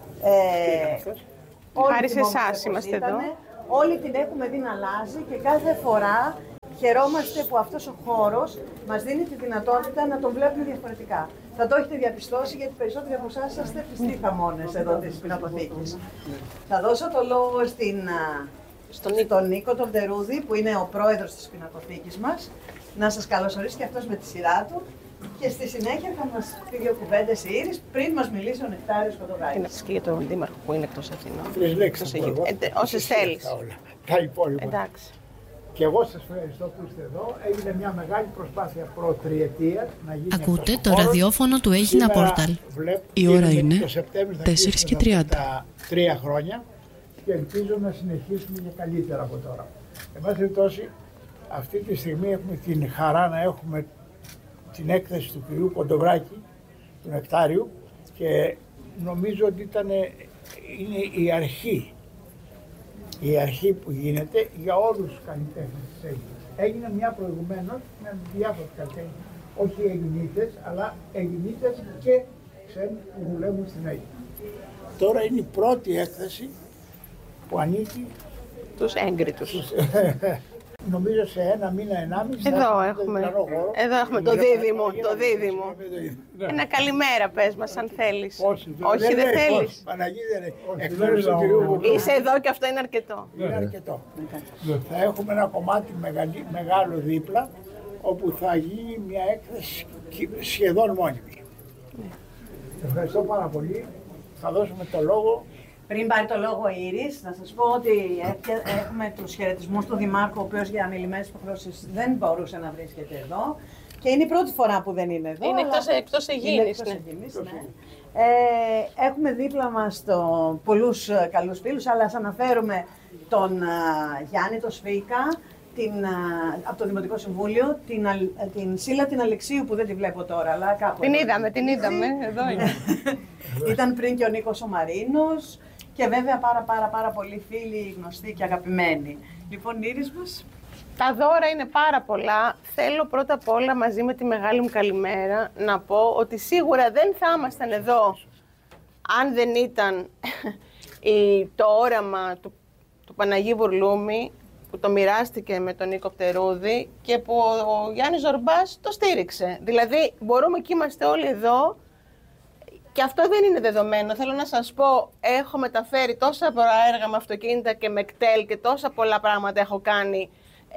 Χάρη σε εσάς είμαστε εδώ. Όλοι την έχουμε δει να αλλάζει και κάθε φορά χαιρόμαστε που αυτός ο χώρος μας δίνει τη δυνατότητα να τον βλέπουμε διαφορετικά. Θα το έχετε διαπιστώσει γιατί περισσότεροι από εσάς είσαστε πιστοί χαμώνες εδώ της πινακοθήκης. Θα δώσω το λόγο στον Νίκο τον Πτερούδη που είναι ο πρόεδρος της πινακοθήκης μας να σας καλωσορίσει και αυτός με τη σειρά του και στη συνέχεια θα μας πει 2 κουβέντες η Ήρης πριν μας μιλήσει ο Νεκτάριος Κοντογάκης. Τι να πεις και για τον Δήμαρχο που είναι εκτός Αθηνών. Τρεις λέξεις όσες θέλεις. Τα υπόλοιπα. Εντάξει. Και εγώ σας ευχαριστώ που είστε εδώ. Έγινε μια μεγάλη προσπάθεια προτριετίας να γίνει. Ακούτε το ραδιόφωνο του Έγινα Πόρταλ. Η ώρα είναι 4:30. 3 χρόνια και ελπίζω να συνεχίσουμε και καλύτερα από τώρα. Εν πάση περιπτώσει, αυτή τη στιγμή έχουμε την χαρά να έχουμε την έκθεση του κυρίου Κοντοβράκη, του Νεκτάριου, και νομίζω ότι είναι η αρχή που γίνεται για όλους τους καλλιτέχνες της Αίγυπτος. Έγινε μια προηγουμένως με διάφορους καλλιτέχνες, όχι Ελληνίτες, αλλά Ελληνίτες και ξένοι που δουλεύουν στην Αίγυπτο. Τώρα είναι η πρώτη έκθεση που ανήκει τους έγκριτους. Νομίζω σε 1 μήνα, 1,5 εδώ έχουμε το δίδυμο. Ένα καλημέρα πες μας αν θέλεις. Όχι δεν θέλεις. Παναγί δεν είναι. Είσαι εδώ και αυτό είναι αρκετό. Είναι αρκετό. Θα έχουμε ένα κομμάτι μεγάλο δίπλα όπου θα γίνει μια έκθεση σχεδόν μόνιμη. Ευχαριστώ πάρα πολύ. Θα δώσουμε το λόγο. Πριν πάρει το λόγο η Ήρης, να σας πω ότι έχουμε τους χαιρετισμούς του Δημάρχου, ο οποίος για ανηλυμένες υποχρεώσεις δεν μπορούσε να βρίσκεται εδώ. Και είναι η πρώτη φορά που δεν είναι εδώ. Είναι εκτός Αιγίνης. Ναι. Έχουμε δίπλα μας πολλούς καλούς φίλους, αλλά ας αναφέρουμε τον Γιάννη το Σφίκα, από το Δημοτικό Συμβούλιο, την Σίλα την Αλεξίου που δεν τη βλέπω τώρα, αλλά κάπου. Την είδαμε, εδώ είναι. Ήταν πριν και ο Νίκος ο Μαρίνος και βέβαια πάρα πολλοί φίλοι, γνωστοί και αγαπημένοι. Λοιπόν, Ήρης μας. Τα δώρα είναι πάρα πολλά. Θέλω πρώτα απ' όλα μαζί με τη μεγάλη μου καλημέρα να πω ότι σίγουρα δεν θα ήμασταν εδώ αν δεν ήταν το όραμα του Παναγί Βουρλούμη που το μοιράστηκε με τον Νίκο Πτερούδη και που ο Γιάννης Ζορμπάς το στήριξε. Δηλαδή μπορούμε και είμαστε όλοι εδώ και αυτό δεν είναι δεδομένο. Θέλω να σας πω, έχω μεταφέρει τόσα πολλά έργα με αυτοκίνητα και με κτέλ και τόσα πολλά πράγματα έχω κάνει.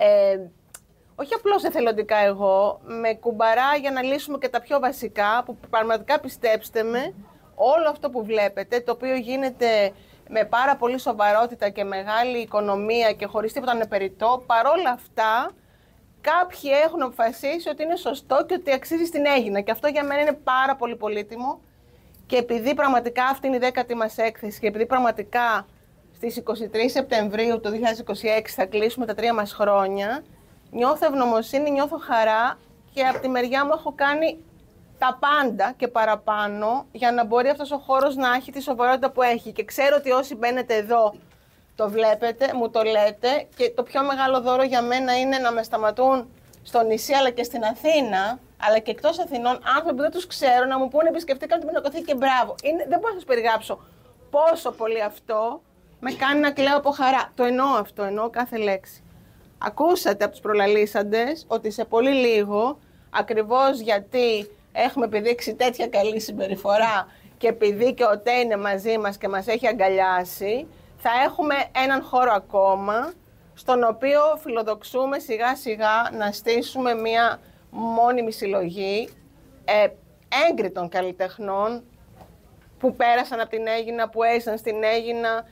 Όχι απλώς εθελοντικά εγώ, με κουμπαρά για να λύσουμε και τα πιο βασικά, που πραγματικά πιστέψτε με, όλο αυτό που βλέπετε, το οποίο γίνεται με πάρα πολύ σοβαρότητα και μεγάλη οικονομία και χωρίς τίποτα ανεπεριττό, παρόλα αυτά κάποιοι έχουν αποφασίσει ότι είναι σωστό και ότι αξίζει στην Αίγινα. Και αυτό για μένα είναι πάρα πολύ πολύτιμο. Και επειδή πραγματικά αυτή είναι η 10η μας έκθεση και επειδή πραγματικά στις 23 Σεπτεμβρίου του 2026 θα κλείσουμε τα 3 μας χρόνια, νιώθω ευγνωμοσύνη, νιώθω χαρά και από τη μεριά μου έχω κάνει τα πάντα και παραπάνω για να μπορεί αυτός ο χώρος να έχει τη σοβαρότητα που έχει. Και ξέρω ότι όσοι μπαίνετε εδώ το βλέπετε, μου το λέτε και το πιο μεγάλο δώρο για μένα είναι να με σταματούν στο νησί αλλά και στην Αθήνα, αλλά και εκτός Αθηνών, άνθρωποι που δεν τους ξέρω να μου πούνε επισκεφτήκαν την πινακοθήκη και μπράβο. Δεν μπορώ να σας περιγράψω πόσο πολύ αυτό με κάνει να κλαίω από χαρά. Το εννοώ αυτό, εννοώ κάθε λέξη. Ακούσατε από τους προλαλήσαντες ότι σε πολύ λίγο, ακριβώς γιατί έχουμε επιδείξει τέτοια καλή συμπεριφορά και επειδή και ο ΤΕ είναι μαζί μας και μας έχει αγκαλιάσει, θα έχουμε έναν χώρο ακόμα, στον οποίο φιλοδοξούμε σιγά σιγά να στήσουμε μια μόνιμη συλλογή έγκριτων καλλιτεχνών που πέρασαν από την Αίγινα, που έζησαν στην Αίγινα,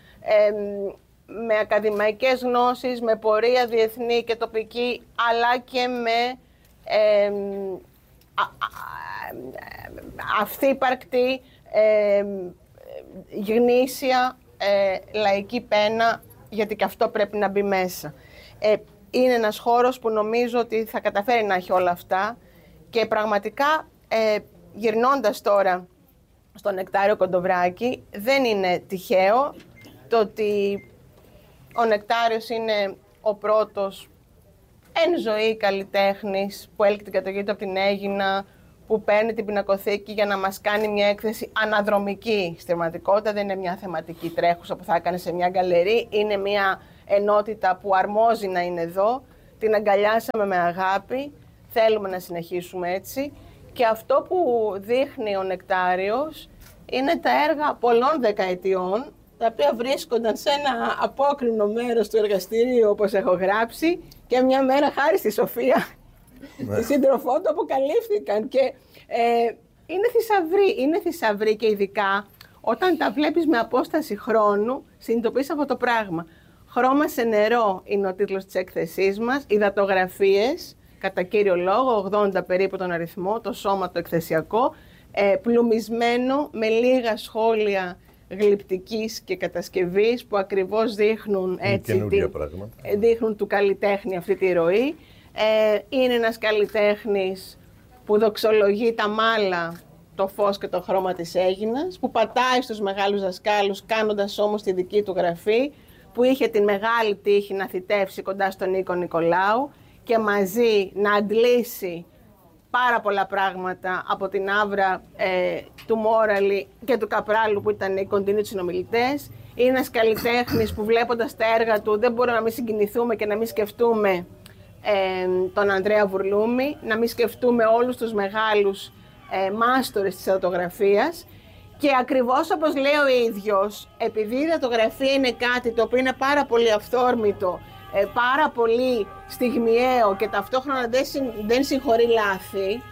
με ακαδημαϊκές γνώσεις, με πορεία διεθνή και τοπική, αλλά και με αυθύπαρκτη γνήσια λαϊκή πένα, γιατί και αυτό πρέπει να μπει μέσα. Είναι ένας χώρος που νομίζω ότι θα καταφέρει να έχει όλα αυτά και πραγματικά γυρνώντας τώρα στο Νεκτάριο Κοντοβράκη, δεν είναι τυχαίο το ότι ο Νεκτάριος είναι ο πρώτος εν ζωή καλλιτέχνης που έλκει την κατοχή του από την Αίγινα, που παίρνει την πινακοθήκη για να μας κάνει μια έκθεση αναδρομική. Στην πραγματικότητα δεν είναι μια θεματική τρέχουσα που θα έκανε σε μια γκαλερί, είναι μια ενότητα που αρμόζει να είναι εδώ, την αγκαλιάσαμε με αγάπη, θέλουμε να συνεχίσουμε έτσι και αυτό που δείχνει ο Νεκτάριος είναι τα έργα πολλών δεκαετιών, τα οποία βρίσκονταν σε ένα απόκρινο μέρος του εργαστηρίου, όπως έχω γράψει, και μια μέρα χάρη στη Σοφία, τη σύντροφό του, αποκαλύφθηκαν και είναι θησαυροί και ειδικά όταν τα βλέπεις με απόσταση χρόνου, συνειδητοποιείς αυτό το πράγμα. «Χρώμα σε νερό» είναι ο τίτλος της έκθεσής μας, υδατογραφίες, κατά κύριο λόγο, 80 περίπου τον αριθμό, το σώμα το εκθεσιακό, πλουμισμένο με λίγα σχόλια γλυπτικής και κατασκευής που ακριβώς δείχνουν, έτσι, δείχνουν του καλλιτέχνη αυτή τη ροή. Είναι ένας καλλιτέχνης που δοξολογεί τα μάλα, το φως και το χρώμα της Αίγινας, που πατάει στους μεγάλους δασκάλους κάνοντας όμως τη δική του γραφή, που είχε την μεγάλη τύχη να θητεύσει κοντά στον Νίκο Νικολάου και μαζί να αντλήσει πάρα πολλά πράγματα από την άβρα του Μόραλη και του Καπράλου που ήταν οι κοντινοί του συνομιλητές. Είναι ένας καλλιτέχνης που βλέποντας τα έργα του δεν μπορούμε να μην συγκινηθούμε και να μην σκεφτούμε τον Ανδρέα Βουρλούμη, να μην σκεφτούμε όλους τους μεγάλους μάστορες της υδατογραφίας. Και ακριβώς όπως λέει ο ίδιος, επειδή η υδατογραφία είναι κάτι το οποίο είναι πάρα πολύ αυθόρμητο, πάρα πολύ στιγμιαίο και ταυτόχρονα δεν συγχωρεί λάθη,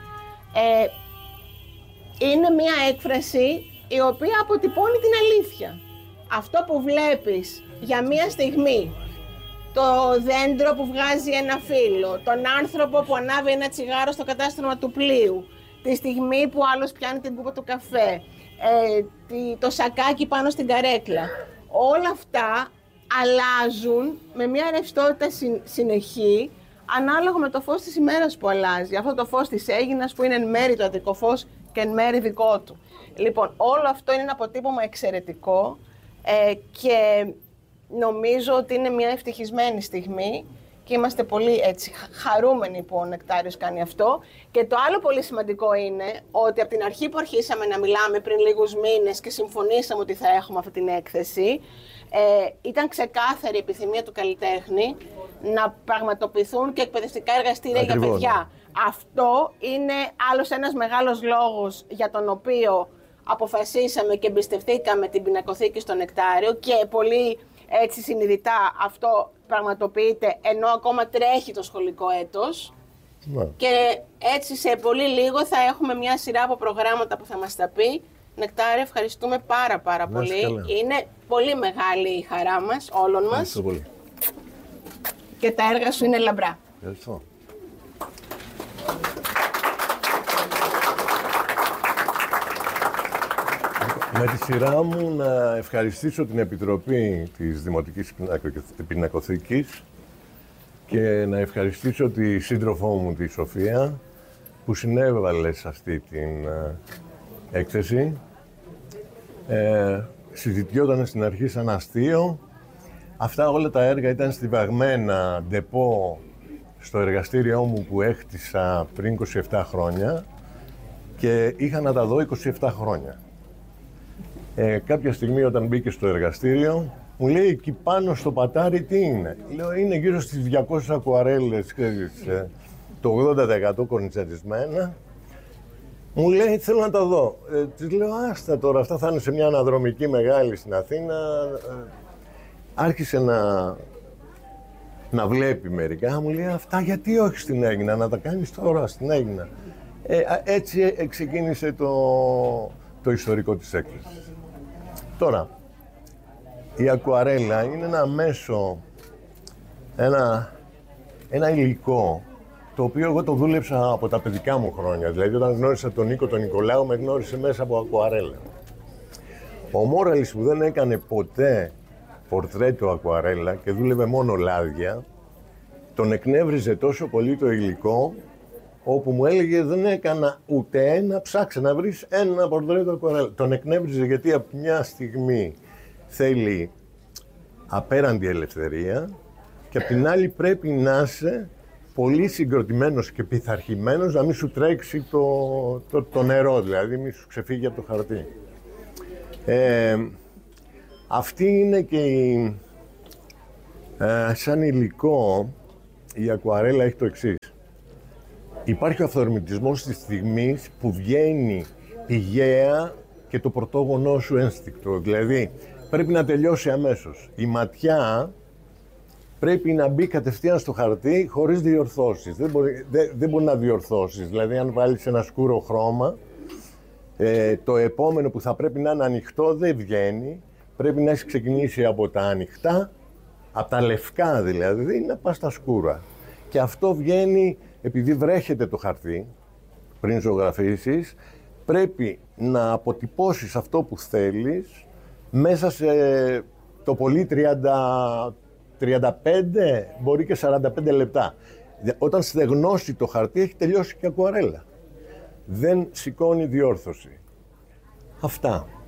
είναι μια έκφραση η οποία αποτυπώνει την αλήθεια. Αυτό που βλέπεις για μια στιγμή, το δέντρο που βγάζει ένα φύλλο, τον άνθρωπο που ανάβει ένα τσιγάρο στο κατάστρωμα του πλοίου, τη στιγμή που άλλος πιάνει την κούπα του καφέ, το σακάκι πάνω στην καρέκλα, όλα αυτά αλλάζουν με μια ρευστότητα συνεχή ανάλογα με το φως της ημέρας που αλλάζει. Αυτό το φως της Αίγινας που είναι εν μέρει το Αττικό φως και εν μέρει δικό του. Λοιπόν, όλο αυτό είναι ένα αποτύπωμα εξαιρετικό και νομίζω ότι είναι μια ευτυχισμένη στιγμή και είμαστε πολύ έτσι χαρούμενοι που ο Νεκτάριος κάνει αυτό. Και το άλλο πολύ σημαντικό είναι ότι από την αρχή που αρχίσαμε να μιλάμε πριν λίγους μήνες και συμφωνήσαμε ότι θα έχουμε αυτή την έκθεση, ήταν ξεκάθαρη η επιθυμία του καλλιτέχνη να πραγματοποιηθούν και εκπαιδευτικά εργαστήρια για παιδιά. Αυτό είναι άλλος ένας μεγάλος λόγος για τον οποίο αποφασίσαμε και εμπιστευτήκαμε την πινακοθήκη στο Νεκτάριο και πολύ έτσι συνειδητά αυτό πραγματοποιείται ενώ ακόμα τρέχει το σχολικό έτος. Και έτσι σε πολύ λίγο θα έχουμε μια σειρά από προγράμματα που θα μας τα πει. Νεκτάριο, ευχαριστούμε πάρα πολύ. Είναι πολύ μεγάλη η χαρά μας, όλων μας. Πολύ. Και τα έργα σου είναι λαμπρά. Ευχαριστώ. Με τη σειρά μου να ευχαριστήσω την Επιτροπή της Δημοτικής Πινακοθήκης και να ευχαριστήσω τη σύντροφό μου, τη Σοφία, που συνέβαλε σε αυτή την έκθεση. Συζητιόταν στην αρχή σαν αστείο. Αυτά όλα τα έργα ήταν στιβαγμένα ντεπό στο εργαστήριό μου που έχτισα πριν 27 χρόνια και είχα να τα δω 27 χρόνια. Κάποια στιγμή όταν μπήκε στο εργαστήριο, μου λέει εκεί πάνω στο πατάρι τι είναι. Λέω είναι γύρω στις 200 ακουαρέλες, το 80% κορνιτσατισμένα. Μου λέει θέλω να τα δω. Της λέω άστα τώρα, αυτά θα είναι σε μια αναδρομική μεγάλη στην Αθήνα. Άρχισε να βλέπει μερικά, μου λέει αυτά γιατί όχι στην Αίγινα, να τα κάνεις τώρα στην Αίγινα. Έτσι ξεκίνησε το ιστορικό της έκθεσης. Τώρα, η ακουαρέλα είναι ένα μέσο, ένα υλικό, το οποίο εγώ το δούλεψα από τα παιδικά μου χρόνια. Δηλαδή, όταν γνώρισα τον Νίκο τον Νικολάου, με γνώρισε μέσα από ακουαρέλα. Ο Μόραλης που δεν έκανε ποτέ πορτρέτο ακουαρέλα και δούλευε μόνο λάδια, τον εκνεύριζε τόσο πολύ το υλικό, όπου μου έλεγε δεν έκανα ούτε ένα, ψάξε να βρεις ένα πορτρέτο ακουαρέλα. Τον εκνεύριζε γιατί από μια στιγμή θέλει απέραντη ελευθερία και απ' την άλλη πρέπει να είσαι πολύ συγκροτημένος και πειθαρχημένος, να μην σου τρέξει το νερό, δηλαδή μην σου ξεφύγει από το χαρτί. Αυτή είναι και σαν υλικό η ακουαρέλα έχει το εξής. Υπάρχει ο αυθορμητισμός της στιγμής που βγαίνει πηγαία και το πρωτόγονό σου ένστικτο. Δηλαδή πρέπει να τελειώσει αμέσως. Η ματιά πρέπει να μπει κατευθείαν στο χαρτί χωρίς διορθώσεις. Δεν μπορεί να διορθώσεις. Δηλαδή αν βάλεις ένα σκούρο χρώμα, το επόμενο που θα πρέπει να είναι ανοιχτό δεν βγαίνει. Πρέπει να έχει ξεκινήσει από τα ανοιχτά, από τα λευκά δηλαδή, να πας στα σκούρα. Και αυτό βγαίνει επειδή βρέχεται το χαρτί πριν ζωγραφίσεις, πρέπει να αποτυπώσεις αυτό που θέλεις μέσα σε το πολύ 35, μπορεί και 45 λεπτά. Όταν στεγνώσει το χαρτί έχει τελειώσει και ακουαρέλα. Δεν σηκώνει διόρθωση. Αυτά.